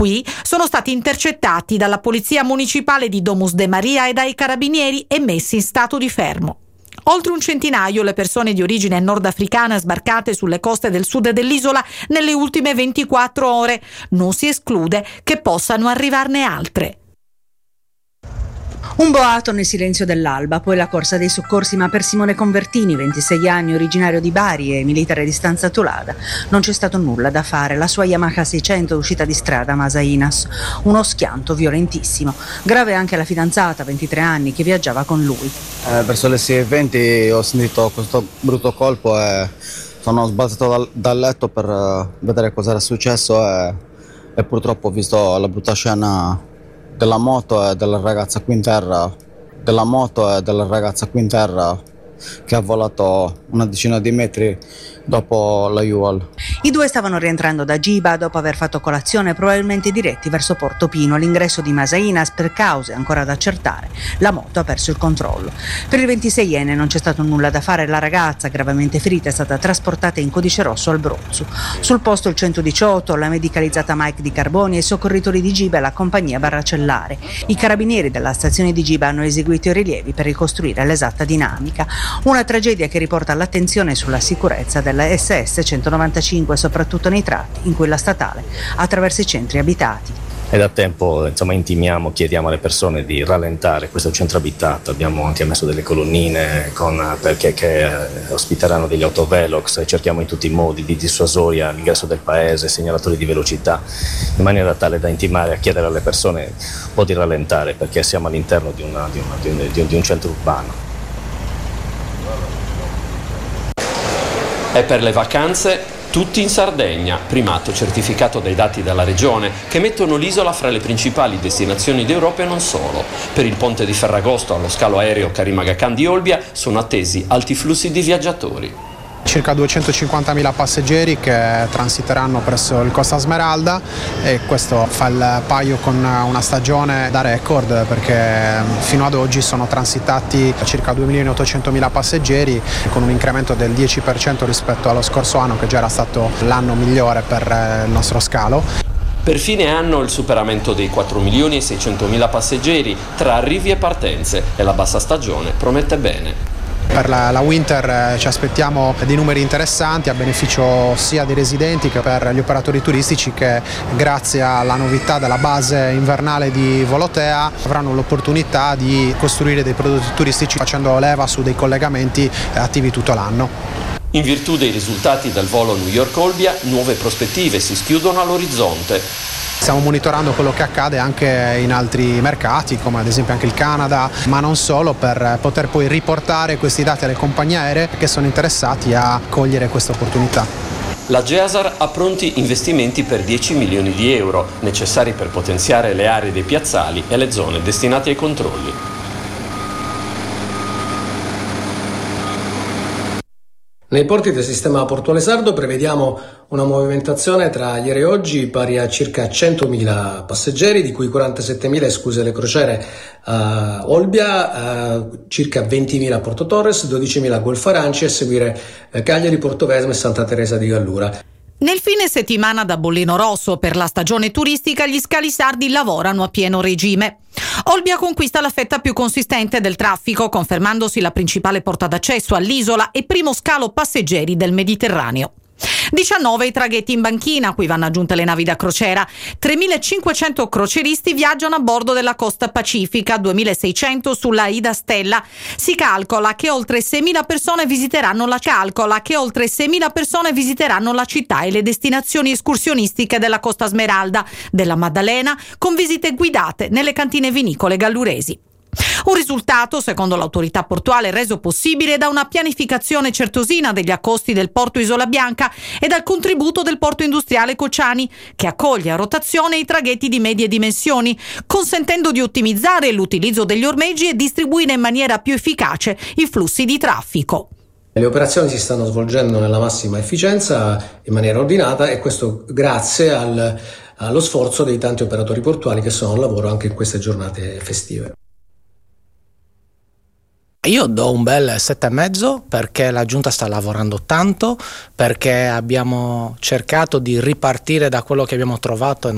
Qui sono stati intercettati dalla polizia municipale di Domus de Maria e dai carabinieri e messi in stato di fermo. Oltre un centinaio le persone di origine nordafricana sbarcate sulle coste del sud dell'isola nelle ultime 24 ore. Non si esclude che possano arrivarne altre. Un boato nel silenzio dell'alba, poi la corsa dei soccorsi, ma per Simone Convertini, 26 anni, originario di Bari e militare di Stanza Tolada, non c'è stato nulla da fare. La sua Yamaha 600 è uscita di strada a Masainas, uno schianto violentissimo. Grave anche la fidanzata, 23 anni, che viaggiava con lui. Verso le 6:20 ho sentito questo brutto colpo e sono sbalzato dal letto per vedere cosa era successo e purtroppo ho visto la brutta scena della moto e della ragazza qui in terra, che ha volato una decina di metri dopo la U-Haul. I due stavano rientrando da Giba dopo aver fatto colazione, probabilmente diretti verso Porto Pino. All'ingresso di Masainas, per cause ancora da accertare, la moto ha perso il controllo. Per il 26enne non c'è stato nulla da fare. La ragazza, gravemente ferita, è stata trasportata in codice rosso al Brozzo. Sul posto il 118, la medicalizzata Mike di Carboni e i soccorritori di Giba e la compagnia Barracellare. I carabinieri della stazione di Giba hanno eseguito i rilievi per ricostruire l'esatta dinamica. Una tragedia che riporta l'attenzione sulla sicurezza della SS 195, soprattutto nei tratti in cui la statale attraversa i centri abitati. E da tempo intimiamo, chiediamo alle persone di rallentare questo centro abitato. Abbiamo anche messo delle colonnine che ospiteranno degli autovelox e cerchiamo in tutti i modi di dissuasoria all'ingresso del paese, segnalatori di velocità, in maniera tale da intimare a chiedere alle persone un po' di rallentare, perché siamo all'interno di un centro urbano. E per le vacanze tutti in Sardegna, primato certificato dai dati della regione che mettono l'isola fra le principali destinazioni d'Europa e non solo. Per il ponte di Ferragosto allo scalo aereo Karim Aga Khan di Olbia sono attesi alti flussi di viaggiatori. Circa 250.000 passeggeri che transiteranno presso il Costa Smeralda, e questo fa il paio con una stagione da record, perché fino ad oggi sono transitati circa 2.800.000 passeggeri, con un incremento del 10% rispetto allo scorso anno, che già era stato l'anno migliore per il nostro scalo. Per fine anno il superamento dei 4.600.000 passeggeri tra arrivi e partenze, e la bassa stagione promette bene. Per la winter ci aspettiamo dei numeri interessanti a beneficio sia dei residenti che per gli operatori turistici, che grazie alla novità della base invernale di Volotea avranno l'opportunità di costruire dei prodotti turistici facendo leva su dei collegamenti attivi tutto l'anno. In virtù dei risultati del volo New York-Olbia, nuove prospettive si schiudono all'orizzonte. Stiamo monitorando quello che accade anche in altri mercati, come ad esempio anche il Canada, ma non solo, per poter poi riportare questi dati alle compagnie aeree che sono interessati a cogliere questa opportunità. La GEASAR ha pronti investimenti per 10 milioni di euro, necessari per potenziare le aree dei piazzali e le zone destinate ai controlli. Nei porti del sistema portuale sardo prevediamo una movimentazione tra ieri e oggi pari a circa 100.000 passeggeri, di cui 47.000 escluse le crociere a Olbia, circa 20.000 a Porto Torres, 12.000 a Golfo Aranci, e a seguire Cagliari, Portovesme e Santa Teresa di Gallura. Nel fine settimana da bollino rosso per la stagione turistica, gli scali sardi lavorano a pieno regime. Olbia conquista la fetta più consistente del traffico, confermandosi la principale porta d'accesso all'isola e primo scalo passeggeri del Mediterraneo. 19 i traghetti in banchina, a cui vanno aggiunte le navi da crociera. 3.500 croceristi viaggiano a bordo della costa pacifica, 2.600 sulla Ida Stella. Si calcola che oltre 6.000 persone visiteranno la città e le destinazioni escursionistiche della Costa Smeralda, della Maddalena, con visite guidate nelle cantine vinicole galluresi. Un risultato, secondo l'autorità portuale, reso possibile da una pianificazione certosina degli accosti del porto Isola Bianca e dal contributo del porto industriale Cociani, che accoglie a rotazione i traghetti di medie dimensioni, consentendo di ottimizzare l'utilizzo degli ormeggi e distribuire in maniera più efficace i flussi di traffico. Le operazioni si stanno svolgendo nella massima efficienza, in maniera ordinata, e questo grazie allo sforzo dei tanti operatori portuali che sono al lavoro anche in queste giornate festive. Io do un bel 7,5 perché la Giunta sta lavorando tanto, perché abbiamo cercato di ripartire da quello che abbiamo trovato